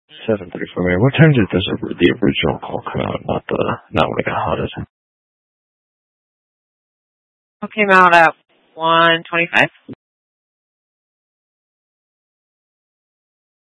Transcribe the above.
7:34 Mary. What time did the original call come out? Not when it got haunted. It came out at 1:25.